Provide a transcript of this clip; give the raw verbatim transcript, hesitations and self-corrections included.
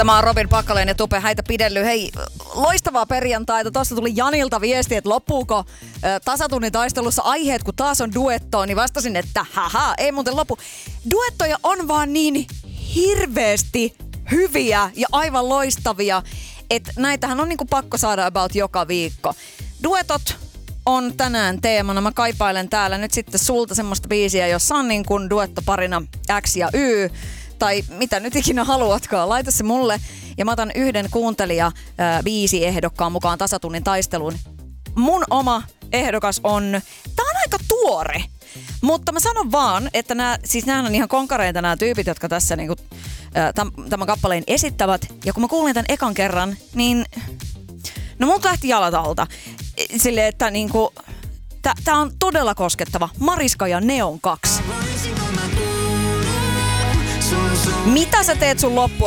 Tämä on Robin Packalén ja Tupe Häitä pidelly. Hei, loistavaa perjantaita. Tuossa tuli Janilta viesti, että loppuuko äh, tasatunnin taistelussa aiheet, kun taas on duettoa, niin vastasin, että haha, ei muuten lopu. Duettoja on vaan niin hirveästi hyviä ja aivan loistavia, että näitähän on niinku pakko saada about joka viikko. Duetot on tänään teemana. Mä kaipailen täällä nyt sitten sulta semmoista biisiä, jossa on niin kuin duettoparina X ja Y, tai mitä nyt ikinä haluatkaan. Laita se mulle ja mä otan yhden kuuntelija ää, biisi ehdokkaan mukaan tasatunnin taisteluun. Mun oma ehdokas on, tää on aika tuore, mutta mä sanon vaan, että nää, siis nää on ihan konkareita nämä tyypit, jotka tässä niinku, ää, tämän, tämän kappaleen esittävät. Ja kun mä kuulin tämän ekan kerran, niin no multa lähti jalat alta. Silleen, että niinku, tää, tää on todella koskettava. Mariska ja Neon kaksi. Mitä sä teet sun loppu